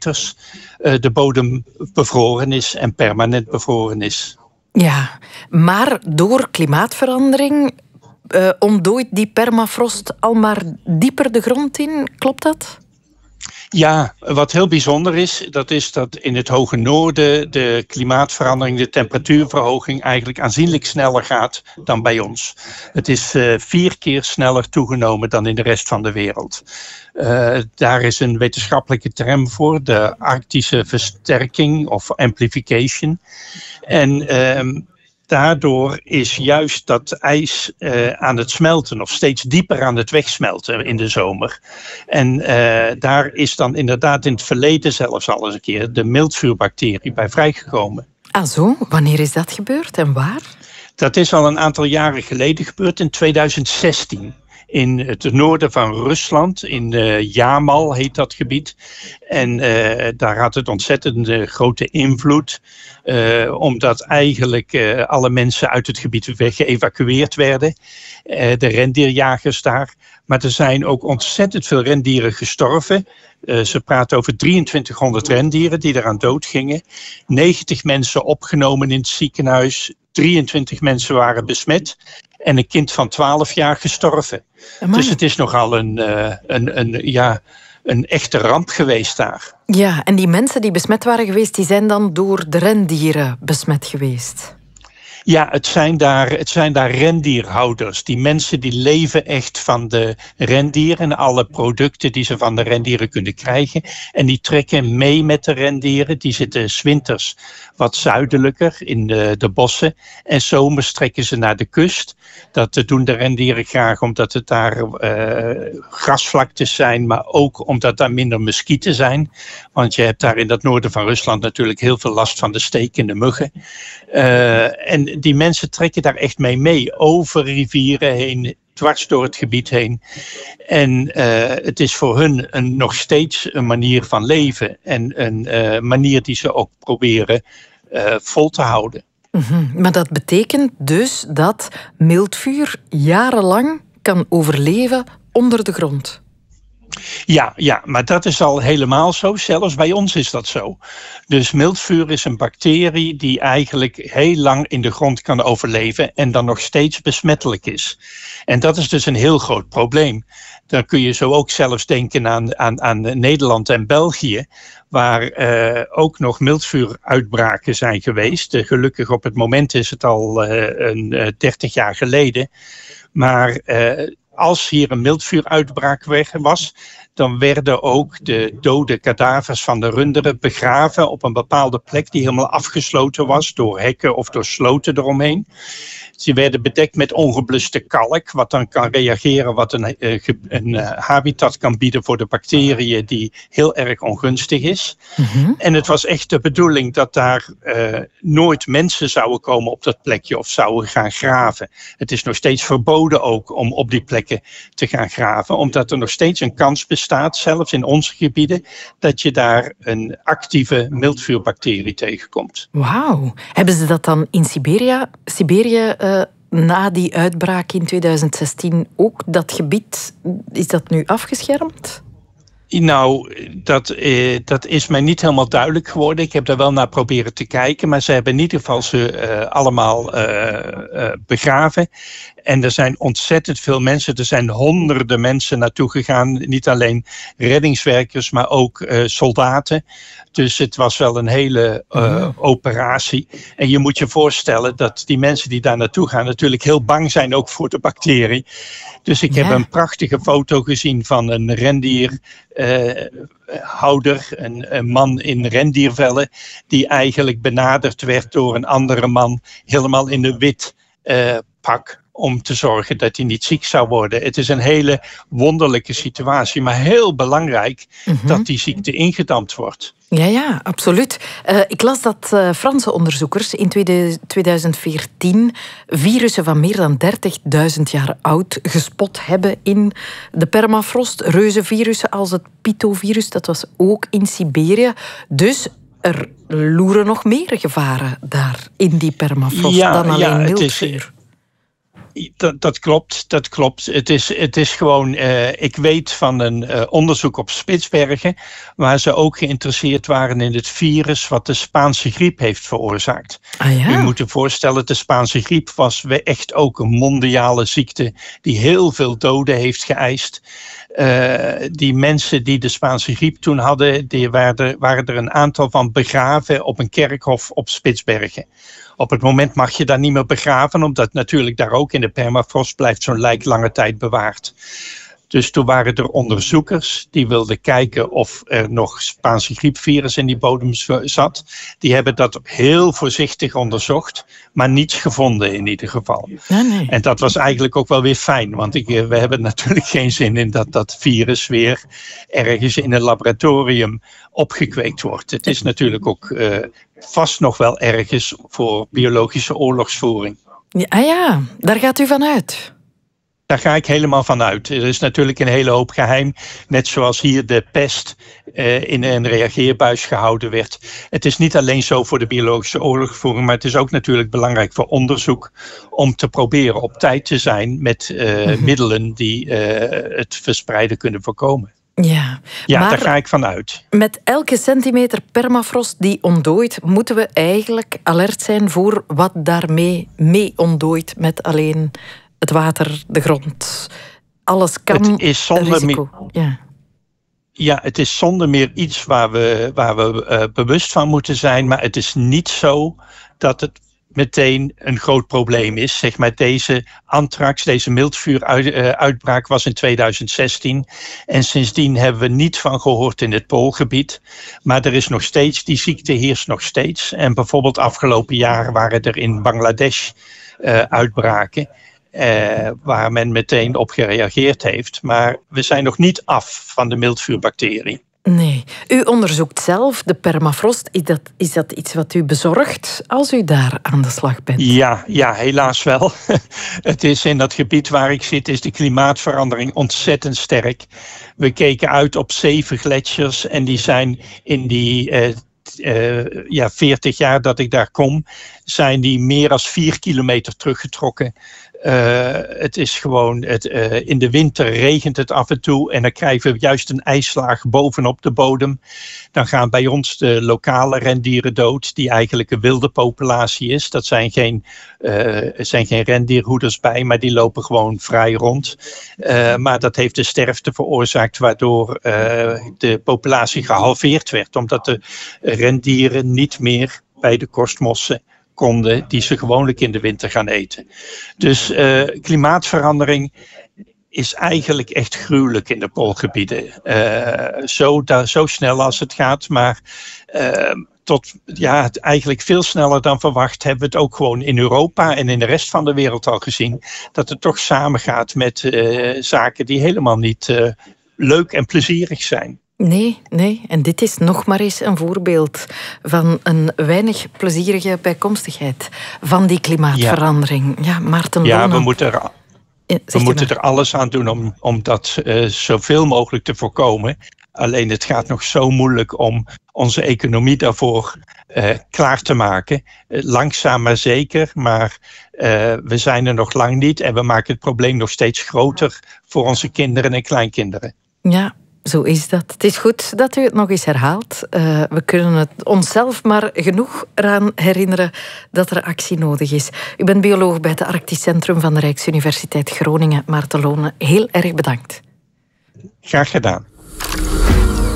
meters de bodem bevroren is en permanent bevroren is. Ja, maar door klimaatverandering ontdooit die permafrost al maar dieper de grond in. Klopt dat? Ja, wat heel bijzonder is, dat is dat in het hoge noorden de klimaatverandering, de temperatuurverhoging eigenlijk aanzienlijk sneller gaat dan bij ons. Het is 4 keer sneller toegenomen dan in de rest van de wereld. Daar is een wetenschappelijke term voor, de arctische versterking of amplification. En daardoor is juist dat ijs aan het smelten of steeds dieper aan het wegsmelten in de zomer. En daar is dan inderdaad in het verleden zelfs al eens een keer de miltvuurbacterie bij vrijgekomen. Ah zo, wanneer is dat gebeurd en waar? Dat is al een aantal jaren geleden gebeurd, in 2016. In het noorden van Rusland, in Jamal heet dat gebied. En daar had het ontzettend grote invloed. Omdat eigenlijk alle mensen uit het gebied geëvacueerd werden. De rendierjagers daar. Maar er zijn ook ontzettend veel rendieren gestorven. Ze praten over 2300 rendieren die eraan dood gingen. 90 mensen opgenomen in het ziekenhuis. 23 mensen waren besmet. En een kind van 12 jaar gestorven. Amai. Dus het is nogal een echte ramp geweest daar. Ja, en die mensen die besmet waren geweest, die zijn dan door de rendieren besmet geweest? Ja, het zijn daar rendierhouders. Die mensen die leven echt van de rendieren en alle producten die ze van de rendieren kunnen krijgen. En die trekken mee met de rendieren. Die zitten 's winters wat zuidelijker in de bossen. En 's zomers trekken ze naar de kust. Dat doen de rendieren graag omdat het daar grasvlaktes zijn. Maar ook omdat daar minder muskieten zijn. Want je hebt daar in dat noorden van Rusland natuurlijk heel veel last van de stekende muggen. En die mensen trekken daar echt mee over rivieren heen, dwars door het gebied heen. En het is voor hun nog steeds een manier van leven en een manier die ze ook proberen vol te houden. Mm-hmm. Maar dat betekent dus dat miltvuur jarenlang kan overleven onder de grond. Ja, maar dat is al helemaal zo. Zelfs bij ons is dat zo. Dus miltvuur is een bacterie die eigenlijk heel lang in de grond kan overleven en dan nog steeds besmettelijk is. En dat is dus een heel groot probleem. Dan kun je zo ook zelfs denken aan Nederland en België, waar ook nog miltvuuruitbraken zijn geweest. Gelukkig op het moment is het al 30 jaar geleden. Maar als hier een miltvuuruitbraak was, dan werden ook de dode kadavers van de runderen begraven op een bepaalde plek die helemaal afgesloten was door hekken of door sloten eromheen. Ze werden bedekt met ongebluste kalk, wat dan kan reageren, wat een habitat kan bieden voor de bacteriën die heel erg ongunstig is. Mm-hmm. En het was echt de bedoeling dat daar nooit mensen zouden komen op dat plekje of zouden gaan graven. Het is nog steeds verboden ook om op die plekken te gaan graven, omdat er nog steeds een kans bestaat, zelfs in onze gebieden, dat je daar een actieve miltvuurbacterie tegenkomt. Wauw. Hebben ze dat dan in Siberië na die uitbraak in 2016 ook, dat gebied, is dat nu afgeschermd? Nou, dat is mij niet helemaal duidelijk geworden. Ik heb daar wel naar proberen te kijken, maar ze hebben in ieder geval ze allemaal begraven. En er zijn ontzettend veel mensen, er zijn honderden mensen naartoe gegaan. Niet alleen reddingswerkers, maar ook soldaten. Dus het was wel een hele operatie. En je moet je voorstellen dat die mensen die daar naartoe gaan natuurlijk heel bang zijn ook voor de bacterie. Dus ik heb een prachtige foto gezien van een rendierhouder, een man in rendiervellen, die eigenlijk benaderd werd door een andere man, helemaal in een wit pak, om te zorgen dat hij niet ziek zou worden. Het is een hele wonderlijke situatie, maar heel belangrijk dat die ziekte ingedampt wordt. Ja, absoluut. Ik las dat Franse onderzoekers in 2014 virussen van meer dan 30.000 jaar oud gespot hebben in de permafrost. Reuzenvirussen als het Pitovirus, dat was ook in Siberië. Dus er loeren nog meer gevaren daar in die permafrost dan alleen miltvuur. Dat klopt. Het is gewoon, ik weet van een onderzoek op Spitsbergen, waar ze ook geïnteresseerd waren in het virus wat de Spaanse griep heeft veroorzaakt. Ah, ja? U moet je voorstellen, de Spaanse griep was echt ook een mondiale ziekte die heel veel doden heeft geëist. Die mensen die de Spaanse griep toen hadden, waren er een aantal van begraven op een kerkhof op Spitsbergen. Op het moment mag je daar niet meer begraven, omdat natuurlijk daar ook in de permafrost blijft zo'n lijk lange tijd bewaard. Dus toen waren er onderzoekers die wilden kijken of er nog Spaanse griepvirus in die bodem zat. Die hebben dat heel voorzichtig onderzocht, maar niets gevonden in ieder geval. Nee. En dat was eigenlijk ook wel weer fijn, want we hebben natuurlijk geen zin in dat virus weer ergens in een laboratorium opgekweekt wordt. Het is natuurlijk ook vast nog wel ergens voor biologische oorlogsvoering. Ja, daar gaat u vanuit. Daar ga ik helemaal van uit. Er is natuurlijk een hele hoop geheim. Net zoals hier de pest in een reageerbuis gehouden werd. Het is niet alleen zo voor de biologische oorlogsvoering, maar het is ook natuurlijk belangrijk voor onderzoek om te proberen op tijd te zijn met middelen die het verspreiden kunnen voorkomen. Ja, maar daar ga ik van uit. Met elke centimeter permafrost die ontdooit, moeten we eigenlijk alert zijn voor wat daarmee mee ontdooit met alleen het water, de grond. Alles kan het is zonder risico. Het is zonder meer iets waar we bewust van moeten zijn. Maar het is niet zo dat het meteen een groot probleem is. Zeg maar, deze anthrax, deze miltvuuruitbraak was in 2016. En sindsdien hebben we niet van gehoord in het Poolgebied. Maar er is nog steeds, die ziekte heerst nog steeds. En bijvoorbeeld afgelopen jaar waren er in Bangladesh uitbraken. Waar men meteen op gereageerd heeft. Maar we zijn nog niet af van de miltvuurbacterie. Nee. U onderzoekt zelf de permafrost. Is dat iets wat u bezorgt als u daar aan de slag bent? Ja, helaas wel. Het is in dat gebied waar ik zit, is de klimaatverandering ontzettend sterk. We keken uit op 7 gletsjers en die zijn in die 40 jaar dat ik daar kom, zijn die meer dan 4 kilometer teruggetrokken. Het is gewoon, in de winter regent het af en toe en dan krijgen we juist een ijslaag bovenop de bodem. Dan gaan bij ons de lokale rendieren dood, die eigenlijk een wilde populatie is. Dat zijn geen rendierhoeders bij, maar die lopen gewoon vrij rond. Maar dat heeft de sterfte veroorzaakt, waardoor de populatie gehalveerd werd, omdat de rendieren niet meer bij de korstmossen konden die ze gewoonlijk in de winter gaan eten. Dus klimaatverandering is eigenlijk echt gruwelijk in de poolgebieden. Zo snel als het gaat, maar eigenlijk veel sneller dan verwacht hebben we het ook gewoon in Europa en in de rest van de wereld al gezien, dat het toch samengaat met zaken die helemaal niet leuk en plezierig zijn. Nee. En dit is nog maar eens een voorbeeld van een weinig plezierige bijkomstigheid van die klimaatverandering. Ja, Maarten Lone. Ja, we moeten er alles aan doen om dat zoveel mogelijk te voorkomen. Alleen het gaat nog zo moeilijk om onze economie daarvoor klaar te maken. Langzaam maar zeker, maar we zijn er nog lang niet. En we maken het probleem nog steeds groter voor onze kinderen en kleinkinderen. Ja. Zo is dat. Het is goed dat u het nog eens herhaalt. We kunnen het onszelf maar genoeg eraan herinneren dat er actie nodig is. U bent bioloog bij het Arctisch Centrum van de Rijksuniversiteit Groningen. Maarten Lone, heel erg bedankt. Graag gedaan.